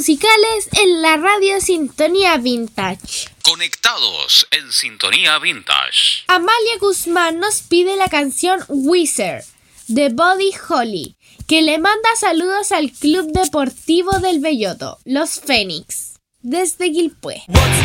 musicales en la radio Sintonía Vintage. Conectados en Sintonía Vintage. Amalia Guzmán nos pide la canción Wizard de Buddy Holly, que le manda saludos al Club Deportivo del Belloto, los Fénix, desde Quilpué.